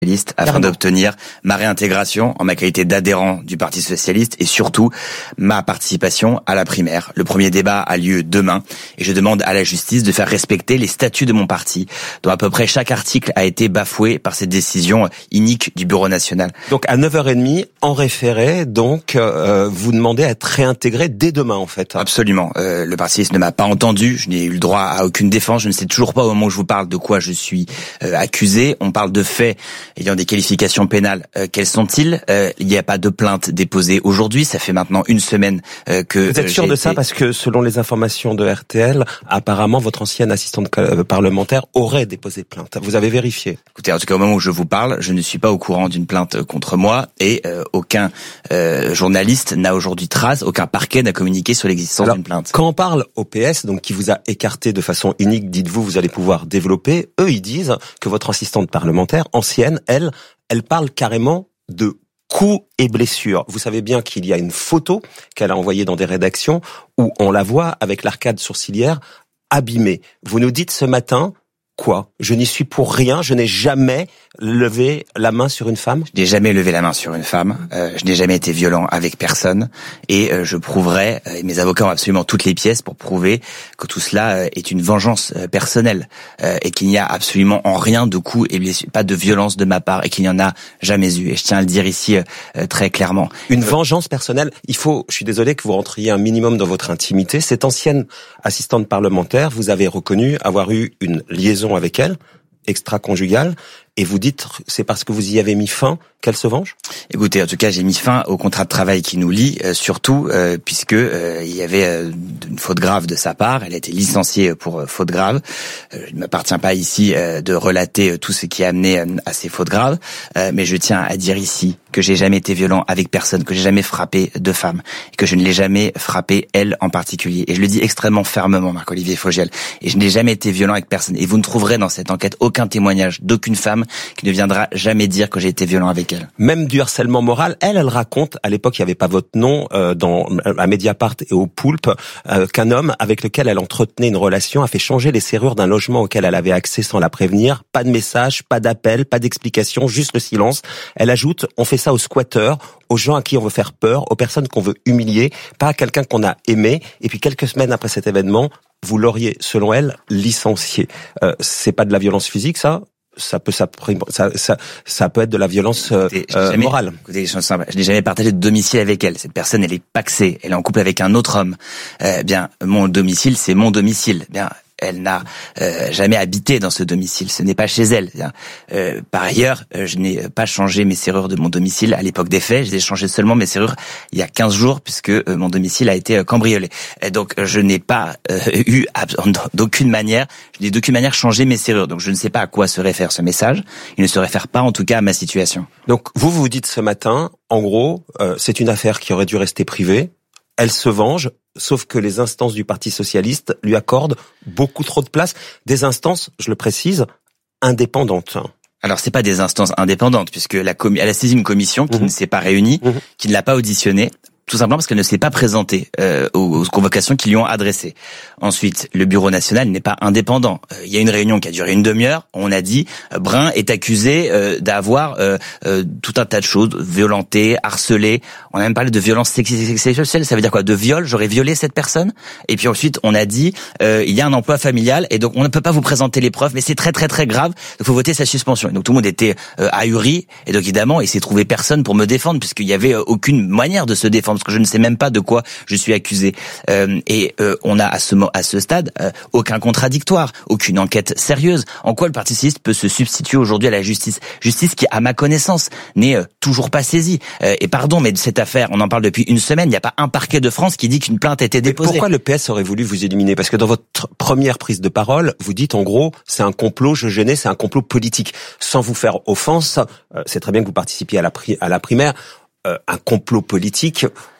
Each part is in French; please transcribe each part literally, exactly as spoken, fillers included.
afin Carrément. d'obtenir ma réintégration en ma qualité d'adhérent du Parti socialiste et surtout ma participation à la primaire. Le premier débat a lieu demain et je demande à la justice de faire respecter les statuts de mon parti, dont à peu près chaque article a été bafoué par cette décision inique du Bureau national. Donc à neuf heures trente, en référé, donc euh, vous demandez à être réintégré dès demain en fait. Absolument. Euh, le Parti socialiste ne m'a pas entendu, je n'ai eu le droit à aucune défense, je ne sais toujours pas au moment où je vous parle de quoi je suis euh, accusé. On parle de faits ayant des qualifications pénales. Euh, quels sont-ils ? euh, Il n'y a pas de plainte déposée aujourd'hui. Ça fait maintenant une semaine euh, que... Vous êtes sûr euh, de été... ça ? Parce que selon les informations de R T L, apparemment votre ancienne assistante parlementaire aurait déposé plainte. Vous avez vérifié ? Écoutez, en tout cas au moment où je vous parle, je ne suis pas au courant d'une plainte contre moi et euh, aucun euh, journaliste n'a aujourd'hui trace, aucun parquet n'a communiqué sur l'existence Alors, d'une plainte. Quand on parle au P S, donc qui vous a écarté de façon inique, dites-vous, vous allez pouvoir développer, eux ils disent que votre assistante parlementaire, ancienne, elle, elle parle carrément de coups et blessures. Vous savez bien qu'il y a une photo qu'elle a envoyée dans des rédactions où on la voit avec l'arcade sourcilière abîmée. Vous nous dites ce matin... Quoi ? Je n'y suis pour rien, je n'ai jamais levé la main sur une femme ? Je n'ai jamais levé la main sur une femme, euh, je n'ai jamais été violent avec personne et euh, je prouverai, euh, et mes avocats ont absolument toutes les pièces pour prouver que tout cela euh, est une vengeance euh, personnelle euh, et qu'il n'y a absolument en rien de coups et blessures, pas de violence de ma part et qu'il n'y en a jamais eu. Et je tiens à le dire ici euh, très clairement. Une vengeance personnelle, il faut, je suis désolé que vous rentriez un minimum dans votre intimité. Cette ancienne assistante parlementaire, vous avez reconnu avoir eu une liaison avec elle, extra-conjugale, et vous dites c'est parce que vous y avez mis fin qu'elle se venge ? Écoutez, en tout cas, j'ai mis fin au contrat de travail qui nous lie, euh, surtout euh, puisque euh, il y avait euh, une faute grave de sa part. Elle a été licenciée pour euh, faute grave. Euh, il ne m'appartient pas ici euh, de relater euh, tout ce qui a amené euh, à ces fautes graves, euh, mais je tiens à dire ici que j'ai jamais été violent avec personne, que j'ai jamais frappé de femme, et que je ne l'ai jamais frappée elle en particulier. Et je le dis extrêmement fermement, Marc-Olivier Fogiel. Et je n'ai jamais été violent avec personne. Et vous ne trouverez dans cette enquête aucun témoignage d'aucune femme qui ne viendra jamais dire que j'ai été violent avec elle. Même du harcèlement moral, elle, elle raconte, à l'époque il n'y avait pas votre nom, euh, dans à Mediapart et au Poulpe, euh, qu'un homme avec lequel elle entretenait une relation a fait changer les serrures d'un logement auquel elle avait accès sans la prévenir. Pas de message, pas d'appel, pas d'explication, juste le silence. Elle ajoute, on fait ça aux squatteurs, aux gens à qui on veut faire peur, aux personnes qu'on veut humilier, pas à quelqu'un qu'on a aimé. Et puis quelques semaines après cet événement, vous l'auriez, selon elle, licencié. Euh, c'est pas de la violence physique, ça ? Ça peut, ça, ça, ça peut être de la violence euh, écoutez, euh, jamais, morale. Écoutez, je, je n'ai jamais partagé de domicile avec elle. Cette personne, elle est paxée. Elle est en couple avec un autre homme. Euh, bien, mon domicile, c'est mon domicile. Bien. Elle n'a euh, jamais habité dans ce domicile, ce n'est pas chez elle. Euh, par ailleurs, euh, je n'ai pas changé mes serrures de mon domicile à l'époque des faits, j'ai changé seulement mes serrures il y a quinze jours puisque euh, mon domicile a été euh, cambriolé. Et donc euh, je n'ai pas euh, eu d'aucune manière, je n'ai d'aucune manière changé mes serrures. Donc je ne sais pas à quoi se réfère ce message, il ne se réfère pas en tout cas à ma situation. Donc vous vous dites ce matin, en gros, euh, c'est une affaire qui aurait dû rester privée. Elle se venge, sauf que les instances du Parti socialiste lui accordent beaucoup trop de place. Des instances, je le précise, indépendantes. Alors c'est pas des instances indépendantes puisque la com- elle a saisi une commission qui mmh. ne s'est pas réunie, mmh. qui ne l'a pas auditionnée. Tout simplement parce qu'elle ne s'est pas présentée euh, aux, aux convocations qui lui ont adressées. Ensuite, le Bureau national n'est pas indépendant. Euh, il y a une réunion qui a duré une demi-heure. On a dit euh, Brun est accusé euh, d'avoir euh, euh, tout un tas de choses, violenté, harcelé. On a même parlé de violence sexuelle. Ça veut dire quoi ? De viol ? J'aurais violé cette personne ? Et puis ensuite, on a dit euh, il y a un emploi familial et donc on ne peut pas vous présenter les preuves. Mais c'est très très très grave. Il faut voter sa suspension. Et donc tout le monde était euh, ahuri. Et donc évidemment, il s'est trouvé personne pour me défendre puisqu'il y avait euh, aucune manière de se défendre. Parce que je ne sais même pas de quoi je suis accusé. Euh, et euh, on a à ce à ce stade euh, aucun contradictoire, aucune enquête sérieuse. En quoi le Parti socialiste peut se substituer aujourd'hui à la justice ? Justice qui, à ma connaissance, n'est euh, toujours pas saisie. Euh, et pardon, mais de cette affaire, on en parle depuis une semaine, il n'y a pas un parquet de France qui dit qu'une plainte a été déposée. Mais pourquoi le P S aurait voulu vous éliminer ? Parce que dans votre première prise de parole, vous dites en gros, c'est un complot, je gênais, c'est un complot politique. Sans vous faire offense, euh, c'est très bien que vous participiez à la, pri- à la primaire, euh, un complot politique...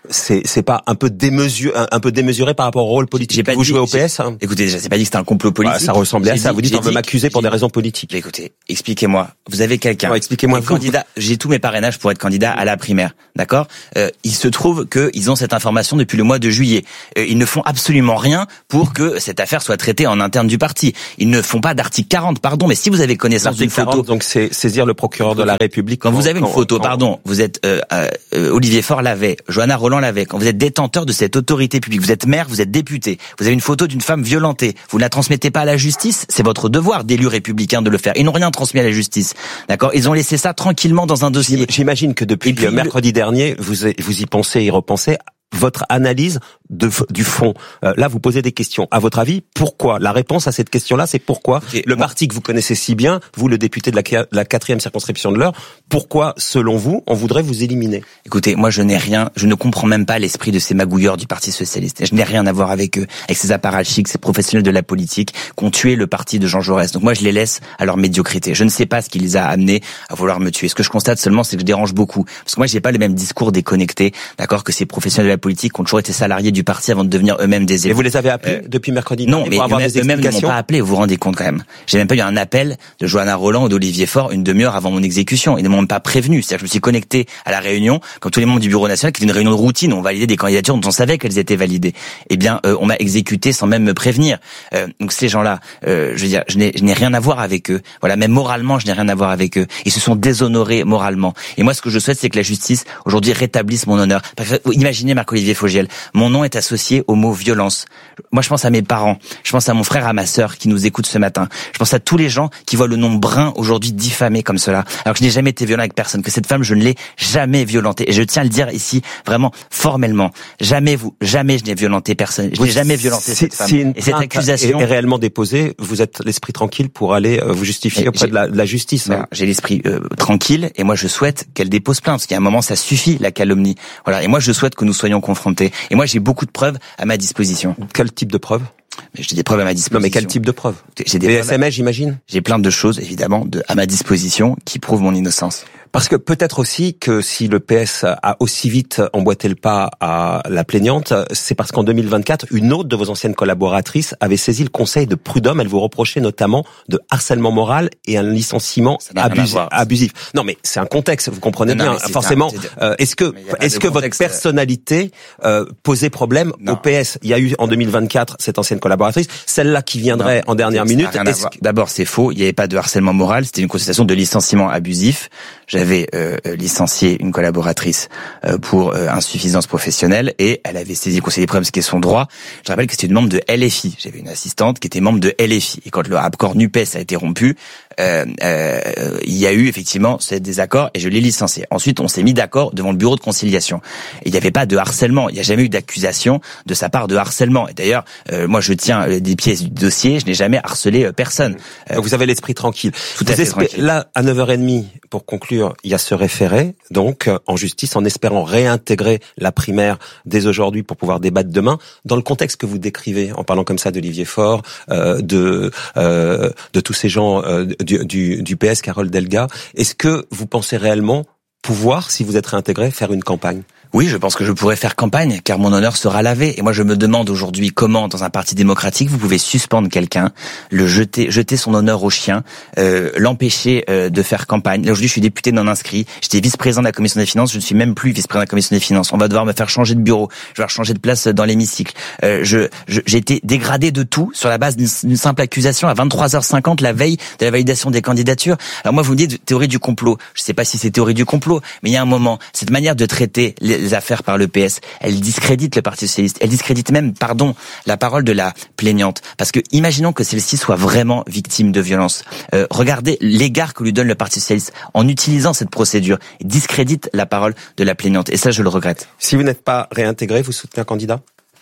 c'est c'est pas un peu démesuré, un, un peu démesuré par rapport au rôle politique j'ai pas vous dit, jouez au P S hein Écoutez, déjà, c'est pas dit que c'était un complot politique. Ouais, ça ressemblait j'ai à ça. Dit, vous dites on veut m'accuser pour des raisons politiques. Écoutez, expliquez-moi. Vous avez quelqu'un. Ouais, expliquez-moi. Vous. Candidat. J'ai tous mes parrainages pour être candidat à la primaire. D'accord. Euh, il se trouve que ils ont cette information depuis le mois de juillet. Euh, ils ne font absolument rien pour que cette affaire soit traitée en interne du parti. Ils ne font pas d'article quarante, pardon. Mais si vous avez connaissance d'une photo, quarante, donc c'est saisir le procureur de la République. Quand, quand vous avez une quand, photo, quand... pardon, vous êtes euh, euh, Olivier Faure l'avait, Johanna Rolland l'avait. Quand vous êtes détenteur de cette autorité publique, vous êtes maire, vous êtes député, vous avez une photo d'une femme violentée, vous ne la transmettez pas à la justice, c'est votre devoir d'élu républicain de le faire. Ils n'ont rien transmis à la justice, d'accord. Ils ont laissé ça tranquillement dans un dossier. J'imagine que depuis puis, mercredi le... dernier, vous vous y pensez, y repensez. Votre analyse de, du fond. Euh, là, vous posez des questions. À votre avis, pourquoi? La réponse à cette question-là, c'est pourquoi okay, le moi... parti que vous connaissez si bien, vous, le député de la, la quatrième circonscription de l'Eure, pourquoi, selon vous, on voudrait vous éliminer? Écoutez, moi, je n'ai rien, je ne comprends même pas l'esprit de ces magouilleurs du Parti socialiste. Je n'ai rien à voir avec eux, avec ces apparatchiks, ces professionnels de la politique qui ont tué le parti de Jean Jaurès. Donc moi, je les laisse à leur médiocrité. Je ne sais pas ce qui les a amenés à vouloir me tuer. Ce que je constate seulement, c'est que je dérange beaucoup. Parce que moi, j'ai pas le même discours déconnecté, d'accord, que ces professionnels de la politique qui ont toujours été salariés du parti avant de devenir eux-mêmes des élus. Et vous les avez appelés euh, depuis mercredi? Non, mais pour avoir eux-mêmes, des explications. eux-mêmes ne m'ont pas appelé, vous vous rendez compte quand même. J'ai même pas eu un appel de Johanna Rolland ou d'Olivier Faure une demi-heure avant mon exécution. Ils ne m'ont même pas prévenu. C'est-à-dire que je me suis connecté à la réunion, comme tous les membres du Bureau national, qui était une réunion de routine. On validait des candidatures dont on savait qu'elles étaient validées. Eh bien, euh, on m'a exécuté sans même me prévenir. Euh, donc ces gens-là, euh, je veux dire, je n'ai, je n'ai rien à voir avec eux. Voilà, même moralement, je n'ai rien à voir avec eux. Ils se sont déshonorés moralement. Et moi, ce que je souhaite, c'est que la justice, aujourd'hui, rétablisse mon honneur. Parce que, imaginez Marc-Olivier Fogiel. Mon nom est associé au mot violence. Moi, je pense à mes parents. Je pense à mon frère, à ma sœur qui nous écoute ce matin. Je pense à tous les gens qui voient le nom Brun aujourd'hui diffamé comme cela. Alors que je n'ai jamais été violent avec personne. Que cette femme, je ne l'ai jamais violentée. Et je tiens à le dire ici, vraiment, formellement. Jamais vous, jamais je n'ai violenté personne. Je n'ai jamais violenté cette femme. Si et cette accusation est réellement déposée, vous êtes l'esprit tranquille pour aller vous justifier auprès de la, de la justice. Ben, hein. J'ai l'esprit euh, tranquille et moi je souhaite qu'elle dépose plainte. Parce qu'à un moment, ça suffit la calomnie. Voilà. Et moi, je souhaite que nous soyons confrontés. Et moi, j'ai beaucoup de preuves à ma disposition. Quel type de preuves? Mais j'ai des preuves à ma disposition. Non, mais quel type de preuves? J'ai des les S M S, j'imagine. J'ai plein de choses, évidemment, de, à ma disposition qui prouvent mon innocence. Parce que peut-être aussi que si le P S a aussi vite emboîté le pas à la plaignante, c'est parce qu'en deux mille vingt-quatre, une autre de vos anciennes collaboratrices avait saisi le conseil de prud'homme. Elle vous reprochait notamment de harcèlement moral et un licenciement abusif. abusif. Non, mais c'est un contexte, vous comprenez non, bien. Non, Forcément, un, euh, est-ce que est-ce que votre personnalité euh, posait problème non. au P S? Il y a eu en deux mille vingt-quatre cette ancienne collaboratrice, celle-là qui viendrait non, en dernière minute. Que... D'abord, c'est faux. Il n'y avait pas de harcèlement moral. C'était une constatation de licenciement abusif. J'avais euh, licencié une collaboratrice euh, pour euh, insuffisance professionnelle et elle avait saisi le conseil des prud'hommes, ce qui est son droit. Je rappelle que c'était une membre de L F I. J'avais une assistante qui était membre de L F I. Et quand le accord NUPES a été rompu, euh, euh, il y a eu effectivement ce désaccord et je l'ai licencié. Ensuite, on s'est mis d'accord devant le bureau de conciliation. Et il n'y avait pas de harcèlement. Il n'y a jamais eu d'accusation de sa part de harcèlement. Et d'ailleurs, euh, moi, je tiens des pièces du dossier. Je n'ai jamais harcelé euh, personne. Euh, Vous avez l'esprit tranquille. Tout à fait espé- tranquille. Là, à neuf heures trente, pour conclure, il y a ce référé, donc, en justice, en espérant réintégrer la primaire dès aujourd'hui pour pouvoir débattre demain. Dans le contexte que vous décrivez, en parlant comme ça d'Olivier Faure, euh, de euh, de tous ces gens euh, du, du, du P S, Carole Delga, est-ce que vous pensez réellement pouvoir, si vous êtes réintégré, faire une campagne ? Oui, je pense que je pourrais faire campagne, car mon honneur sera lavé. Et moi, je me demande aujourd'hui comment, dans un parti démocratique, vous pouvez suspendre quelqu'un, le jeter, jeter son honneur au chien, euh, l'empêcher euh, de faire campagne. Là, aujourd'hui, je suis député non inscrit. J'étais vice-président de la commission des finances. Je ne suis même plus vice-président de la commission des finances. On va devoir me faire changer de bureau. Je vais devoir changer de place dans l'hémicycle. Euh, je, je, j'ai été dégradé de tout sur la base d'une, d'une simple accusation à vingt-trois heures cinquante, la veille de la validation des candidatures. Alors moi, vous me dites théorie du complot. Je ne sais pas si c'est théorie du complot, mais il y a un moment, cette manière de traiter les les affaires par le P S, elle discrédite le Parti socialiste, elle discrédite même, pardon, la parole de la plaignante. Parce que imaginons que celle-ci soit vraiment victime de violence. Euh, regardez l'égard que lui donne le Parti socialiste en utilisant cette procédure. Il discrédite la parole de la plaignante. Et ça, je le regrette. Si vous n'êtes pas réintégré, vous soutenez un candidat ?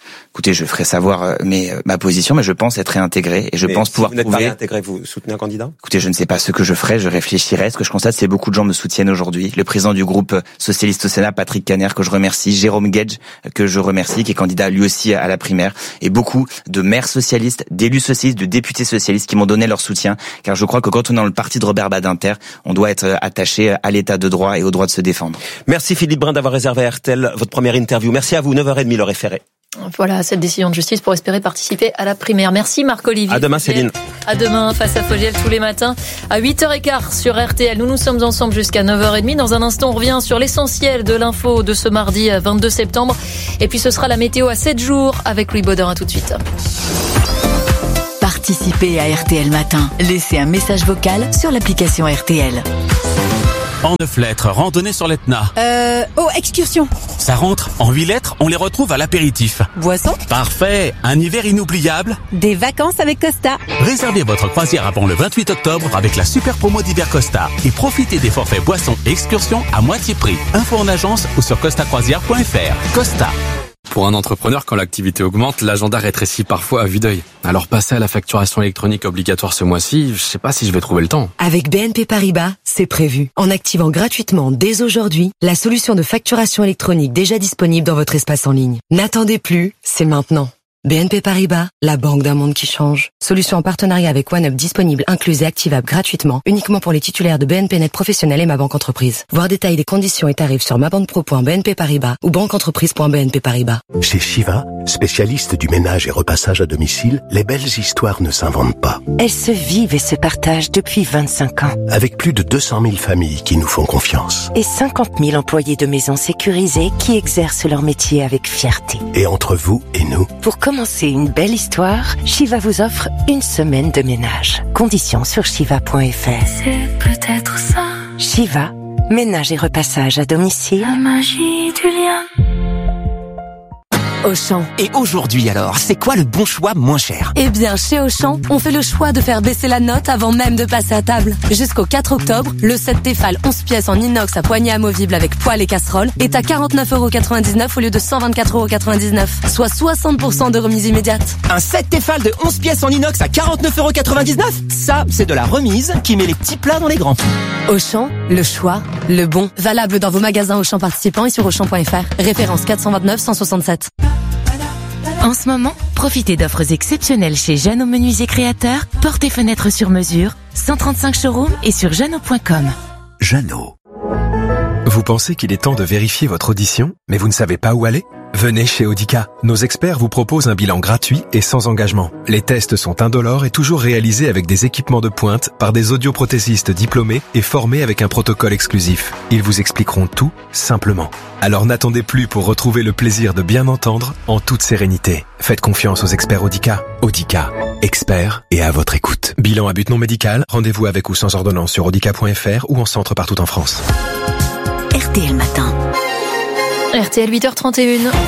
Écoutez, je ferai savoir euh, mes, euh, ma position, mais je pense être réintégré et je mais pense si pouvoir vous n'êtes prouver. Pas réintégré, vous soutenez un candidat ? Écoutez, je ne sais pas ce que je ferai, je réfléchirai. Ce que je constate, c'est que beaucoup de gens me soutiennent aujourd'hui. Le président du groupe socialiste au Sénat, Patrick Caner, que je remercie, Jérôme Guedj, que je remercie, qui est candidat lui aussi à la primaire, et beaucoup de maires socialistes, d'élus socialistes, de députés socialistes qui m'ont donné leur soutien, car je crois que quand on est dans le parti de Robert Badinter, on doit être attaché à l'état de droit et au droit de se défendre. Merci Philippe Brun d'avoir réservé à R T L votre première interview. Merci à vous, neuf heures trente le référé. Voilà, cette décision de justice pour espérer participer à la primaire. Merci Marc-Olivier. À demain Céline. À demain, face à Fogiel tous les matins à huit heures quinze sur R T L. Nous nous sommes ensemble jusqu'à neuf heures trente. Dans un instant, on revient sur l'essentiel de l'info de ce mardi vingt-deux septembre. Et puis ce sera la météo à sept jours avec Louis Baudin. À tout de suite. Participez à R T L Matin. Laissez un message vocal sur l'application R T L. En neuf lettres, randonnée sur l'Etna. Euh, oh, excursion. Ça rentre. En huit lettres, on les retrouve à l'apéritif. Boisson. Parfait. Un hiver inoubliable. Des vacances avec Costa. Réservez votre croisière avant le vingt-huit octobre avec la super promo d'hiver Costa et profitez des forfaits boissons et excursions à moitié prix. Info en agence ou sur costa croisière point f r. Costa. Pour un entrepreneur, quand l'activité augmente, l'agenda rétrécit parfois à vue d'œil. Alors passer à la facturation électronique obligatoire ce mois-ci, je sais pas si je vais trouver le temps. Avec B N P Paribas, c'est prévu. En activant gratuitement dès aujourd'hui la solution de facturation électronique déjà disponible dans votre espace en ligne. N'attendez plus, c'est maintenant. B N P Paribas, la banque d'un monde qui change. Solution en partenariat avec OneUp disponible, incluse et activable gratuitement, uniquement pour les titulaires de B N P Net Professionnel et Ma Banque Entreprise. Voir détails des conditions et tarifs sur mabanquepro point b n p paribas ou banqueentreprise point b n p paribas. Chez Shiva, spécialiste du ménage et repassage à domicile, les belles histoires ne s'inventent pas. Elles se vivent et se partagent depuis vingt-cinq ans. Avec plus de deux cent mille familles qui nous font confiance. Et cinquante mille employés de maisons sécurisées qui exercent leur métier avec fierté. Et entre vous et nous, pour commencer une belle histoire, Shiva vous offre une semaine de ménage. Conditions sur shiva point f r. C'est peut-être ça. Shiva, ménage et repassage à domicile. La magie du lien. Auchan. Et aujourd'hui alors, c'est quoi le bon choix moins cher ? Eh bien, chez Auchan, on fait le choix de faire baisser la note avant même de passer à table. Jusqu'au quatre octobre, le set Tefal onze pièces en inox à poignée amovible avec poêle et casserole est à quarante-neuf euros quatre-vingt-dix-neuf au lieu de cent vingt-quatre euros quatre-vingt-dix-neuf, soit soixante pour cent de remise immédiate. Un set Tefal de onze pièces en inox à quarante-neuf euros quatre-vingt-dix-neuf ? Ça, c'est de la remise qui met les petits plats dans les grands. Auchan, le choix, le bon. Valable dans vos magasins Auchan participants et sur auchan point f r. Référence quatre cent vingt-neuf cent soixante-sept. En ce moment, profitez d'offres exceptionnelles chez Jeannot Menuisier Créateur, portes et fenêtres sur mesure, cent trente-cinq showrooms et sur jeannot point com. Jeannot. Vous pensez qu'il est temps de vérifier votre audition, mais vous ne savez pas où aller ? Venez chez Audica. Nos experts vous proposent un bilan gratuit et sans engagement. Les tests sont indolores et toujours réalisés avec des équipements de pointe par des audioprothésistes diplômés et formés avec un protocole exclusif. Ils vous expliqueront tout simplement. Alors n'attendez plus pour retrouver le plaisir de bien entendre en toute sérénité. Faites confiance aux experts Audica. Audica, experts et à votre écoute. Bilan à but non médical, rendez-vous avec ou sans ordonnance sur audica point f r ou en centre partout en France. R T L Matin. R T L huit heures trente et une.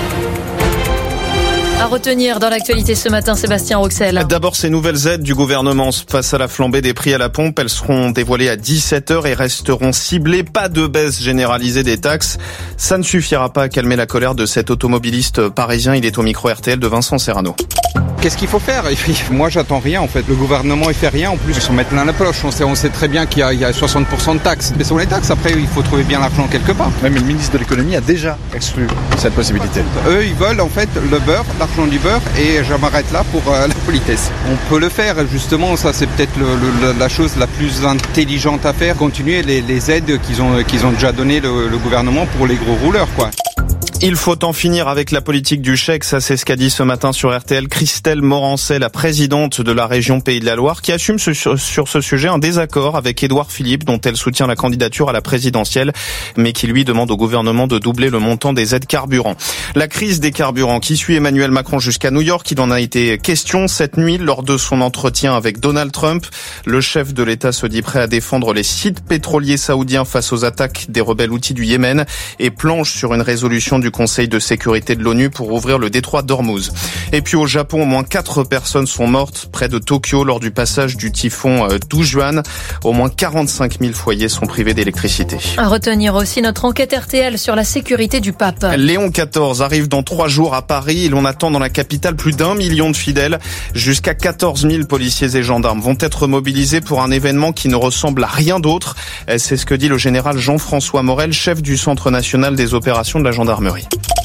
À retenir dans l'actualité ce matin, Sébastien Roxel. D'abord, ces nouvelles aides du gouvernement face à la flambée des prix à la pompe. Elles seront dévoilées à dix-sept heures et resteront ciblées. Pas de baisse généralisée des taxes. Ça ne suffira pas à calmer la colère de cet automobiliste parisien. Il est au micro R T L de Vincent Serrano. Qu'est-ce qu'il faut faire ? Moi, j'attends rien, en fait. Le gouvernement, il fait rien. En plus, ils s'en mettent plein la poche. On sait, on sait très bien qu'il y a, il y a soixante pour cent de taxes. Mais sur les taxes, après, il faut trouver bien l'argent quelque part. Même le ministre de l'économie a déjà exclu cette possibilité. Eux, ils veulent, en fait, le beurre, l'argent du beurre, et je m'arrête là pour euh, la politesse. On peut le faire, justement. Ça, c'est peut-être le, le, la chose la plus intelligente à faire. Continuer les, les aides qu'ils ont, qu'ils ont déjà données le, le gouvernement pour les gros rouleurs, quoi. Il faut en finir avec la politique du chèque, ça c'est ce qu'a dit ce matin sur R T L Christelle Morancet, la présidente de la région Pays de la Loire, qui assume ce, sur, sur ce sujet un désaccord avec Édouard Philippe, dont elle soutient la candidature à la présidentielle, mais qui lui demande au gouvernement de doubler le montant des aides carburant. La crise des carburants qui suit Emmanuel Macron jusqu'à New York, il en a été question cette nuit lors de son entretien avec Donald Trump. Le chef de l'État se dit prêt à défendre les sites pétroliers saoudiens face aux attaques des rebelles houthis du Yémen et planche sur une résolution du du Conseil de sécurité de l'ONU pour ouvrir le détroit d'Ormuz. Et puis au Japon, au moins quatre personnes sont mortes près de Tokyo lors du passage du typhon Dujuan. Au moins quarante-cinq mille foyers sont privés d'électricité. À retenir aussi notre enquête R T L sur la sécurité du pape. Léon quatorze arrive dans trois jours à Paris. Et l'on attend dans la capitale plus d'un million de fidèles. Jusqu'à quatorze mille policiers et gendarmes vont être mobilisés pour un événement qui ne ressemble à rien d'autre. C'est ce que dit le général Jean-François Morel, chef du Centre national des opérations de la gendarmerie.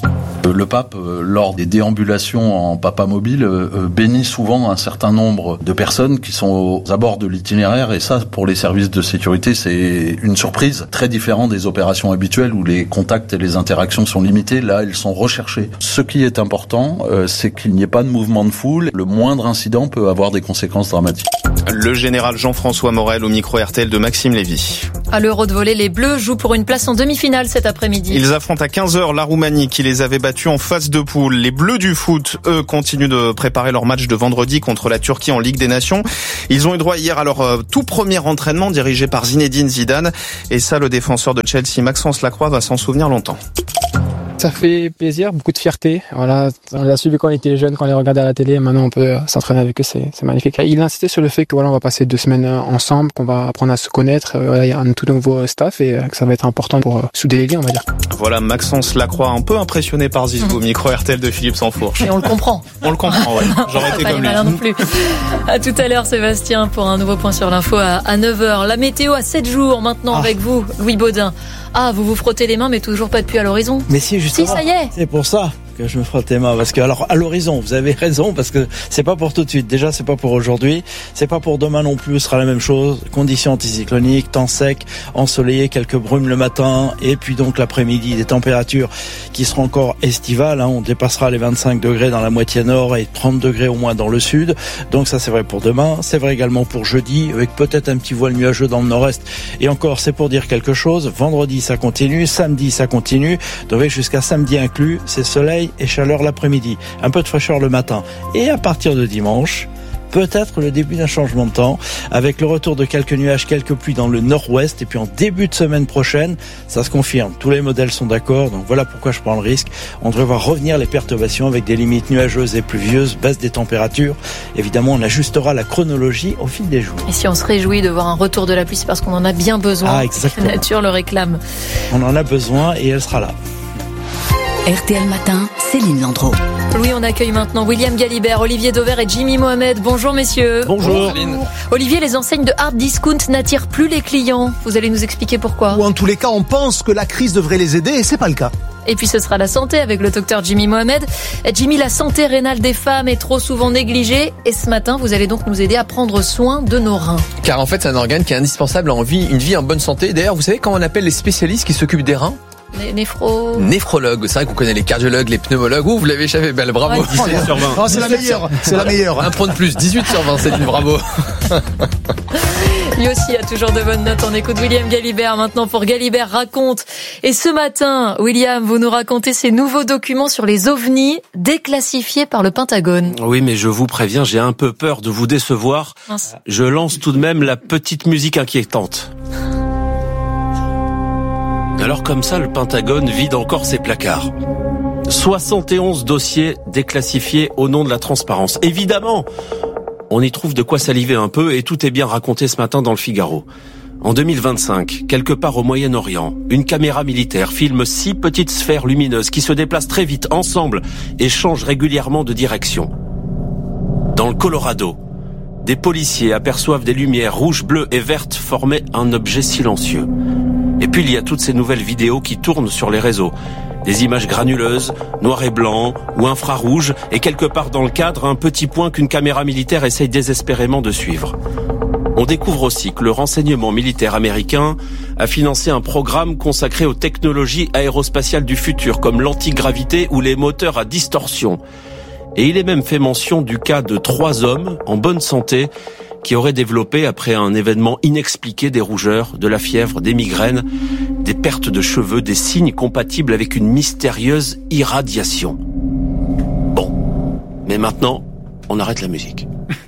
Le pape, lors des déambulations en papa mobile, bénit souvent un certain nombre de personnes qui sont aux abords de l'itinéraire, et ça, pour les services de sécurité, c'est une surprise très différente des opérations habituelles où les contacts et les interactions sont limités. Là, ils sont recherchés. Ce qui est important, c'est qu'il n'y ait pas de mouvement de foule. Le moindre incident peut avoir des conséquences dramatiques. Le général Jean-François Morel au micro R T L de Maxime Lévy. À l'Euro de volley, les Bleus jouent pour une place en demi-finale cet après-midi. Ils affrontent à quinze heures la Roumanie qui les avait battus en phase de poule. Les Bleus du foot, eux, continuent de préparer leur match de vendredi contre la Turquie en Ligue des Nations. Ils ont eu droit hier à leur euh, tout premier entraînement dirigé par Zinedine Zidane. Et ça, le défenseur de Chelsea, Maxence Lacroix, va s'en souvenir longtemps. Ça fait plaisir, beaucoup de fierté. Voilà, on l'a suivi quand on était jeune, quand on les regardait à la télé. Maintenant, on peut s'entraîner avec eux, c'est, c'est magnifique. Il insistait sur le fait que voilà, on va passer deux semaines ensemble, qu'on va apprendre à se connaître. Voilà, il y a un tout nouveau staff et que ça va être important pour souder les liens, on va dire. Voilà, Maxence Lacroix, un peu impressionné par Zizou, mmh. micro R T L de Philippe Sansfourche. Et on le comprend. On le comprend, ouais. J'aurais été pas comme lui. Non plus. À tout à l'heure, Sébastien, pour un nouveau point sur l'info à, à neuf heures. La météo à sept jours maintenant ah. avec vous, Louis Baudin. Ah, vous vous frottez les mains, mais toujours pas de pluie à l'horizon. Mais si, justement. Si, ça y est. C'est pour ça que je me frotte les mains, parce que alors à l'horizon, vous avez raison, parce que c'est pas pour tout de suite. Déjà, c'est pas pour aujourd'hui, c'est pas pour demain non plus. Ce sera la même chose. Conditions anticycloniques, temps sec, ensoleillé, quelques brumes le matin, et puis donc l'après-midi, des températures qui seront encore estivales. Hein. On dépassera les vingt-cinq degrés dans la moitié nord et trente degrés au moins dans le sud. Donc ça, c'est vrai pour demain. C'est vrai également pour jeudi, avec peut-être un petit voile nuageux dans le nord-est. Et encore, c'est pour dire quelque chose. Vendredi, ça continue. Samedi, ça continue. Donc jusqu'à samedi inclus, c'est soleil et chaleur l'après-midi, un peu de fraîcheur le matin. Et à partir de dimanche, peut-être le début d'un changement de temps, avec le retour de quelques nuages, quelques pluies dans le nord-ouest, et puis en début de semaine prochaine, ça se confirme. Tous les modèles sont d'accord, donc voilà pourquoi je prends le risque. On devrait voir revenir les perturbations avec des limites nuageuses et pluvieuses, baisse des températures. Évidemment, on ajustera la chronologie au fil des jours. Et si on se réjouit de voir un retour de la pluie, c'est parce qu'on en a bien besoin. Ah, exactement. La nature le réclame. On en a besoin et elle sera là. R T L Matin, Céline Landreau. Louis, on accueille maintenant William Galibert, Olivier Dauvert et Jimmy Mohamed. Bonjour messieurs. Bonjour. Bonjour. Olivier, les enseignes de hard discount n'attirent plus les clients. Vous allez nous expliquer pourquoi. Ou en tous les cas, on pense que la crise devrait les aider et c'est pas le cas. Et puis ce sera la santé avec le docteur Jimmy Mohamed. Jimmy, la santé rénale des femmes est trop souvent négligée. Et ce matin, vous allez donc nous aider à prendre soin de nos reins. Car en fait, c'est un organe qui est indispensable en vie, une vie en bonne santé. D'ailleurs, vous savez comment on appelle les spécialistes qui s'occupent des reins ? Néphro... Néphrologue. C'est vrai qu'on connaît les cardiologues, les pneumologues. Ouh, vous l'avez échappé, belle, bravo. Ouais, dix-sept sur vingt. Oh, c'est la meilleure, c'est la meilleure. Un point de plus, dix-huit sur vingt, c'est une bravo. Lui aussi a toujours de bonnes notes. On écoute William Galibert maintenant pour Galibert raconte. Et ce matin, William, vous nous racontez ces nouveaux documents sur les ovnis déclassifiés par le Pentagone. Oui, mais je vous préviens, j'ai un peu peur de vous décevoir. Mince. Je lance tout de même la petite musique inquiétante. Alors comme ça, le Pentagone vide encore ses placards. soixante et onze dossiers déclassifiés au nom de la transparence. Évidemment, on y trouve de quoi saliver un peu et tout est bien raconté ce matin dans le Figaro. En deux mille vingt-cinq, quelque part au Moyen-Orient, une caméra militaire filme six petites sphères lumineuses qui se déplacent très vite ensemble et changent régulièrement de direction. Dans le Colorado, des policiers aperçoivent des lumières rouges, bleues et vertes former un objet silencieux. Et puis il y a toutes ces nouvelles vidéos qui tournent sur les réseaux. Des images granuleuses, noir et blanc ou infrarouges, et quelque part dans le cadre, un petit point qu'une caméra militaire essaye désespérément de suivre. On découvre aussi que le renseignement militaire américain a financé un programme consacré aux technologies aérospatiales du futur, comme l'antigravité ou les moteurs à distorsion. Et il est même fait mention du cas de trois hommes en bonne santé qui auraient développé, après un événement inexpliqué, des rougeurs, de la fièvre, des migraines, des pertes de cheveux, des signes compatibles avec une mystérieuse irradiation. Bon, mais maintenant, on arrête la musique.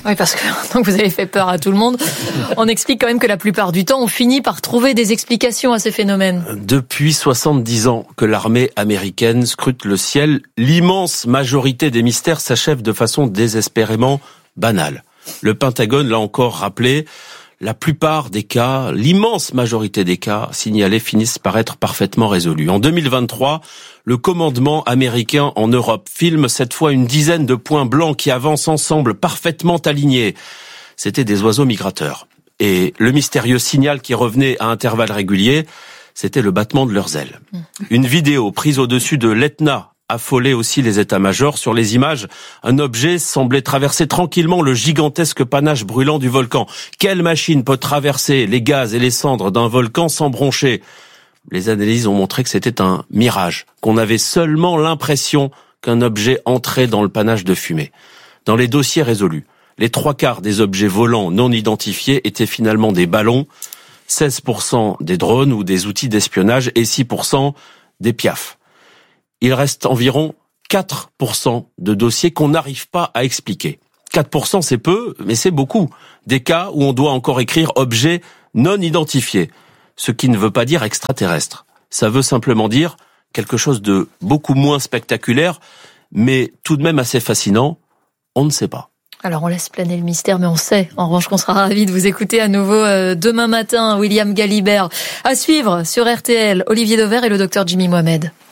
Oui, parce que donc vous avez fait peur à tout le monde. On explique quand même que la plupart du temps, on finit par trouver des explications à ces phénomènes. Depuis soixante-dix ans que l'armée américaine scrute le ciel, l'immense majorité des mystères s'achève de façon désespérément banale. Le Pentagone l'a encore rappelé, la plupart des cas, l'immense majorité des cas signalés finissent par être parfaitement résolus. En deux mille vingt-trois, le commandement américain en Europe filme cette fois une dizaine de points blancs qui avancent ensemble parfaitement alignés. C'étaient des oiseaux migrateurs. Et le mystérieux signal qui revenait à intervalles réguliers, c'était le battement de leurs ailes. Une vidéo prise au-dessus de l'Etna affolait aussi les états-majors. Sur les images, un objet semblait traverser tranquillement le gigantesque panache brûlant du volcan. Quelle machine peut traverser les gaz et les cendres d'un volcan sans broncher ? Les analyses ont montré que c'était un mirage, qu'on avait seulement l'impression qu'un objet entrait dans le panache de fumée. Dans les dossiers résolus, les trois quarts des objets volants non identifiés étaient finalement des ballons, seize pour cent des drones ou des outils d'espionnage et six pour cent des piafs. Il reste environ quatre pour cent de dossiers qu'on n'arrive pas à expliquer. quatre pour cent c'est peu, mais c'est beaucoup. Des cas où on doit encore écrire objet non identifié. Ce qui ne veut pas dire extraterrestre. Ça veut simplement dire quelque chose de beaucoup moins spectaculaire, mais tout de même assez fascinant. On ne sait pas. Alors on laisse planer le mystère, mais on sait en revanche qu'on sera ravis de vous écouter à nouveau euh, demain matin, William Galibert. À suivre sur R T L, Olivier Dauvert et le docteur Jimmy Mohamed.